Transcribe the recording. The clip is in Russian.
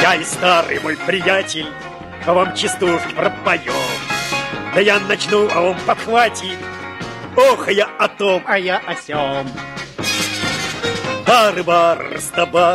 Я и старый мой приятель по вам частушки пропоем. Да я начну, а он подхватит. Ох, я о том, а я о сём. Бары-бар, раздобар,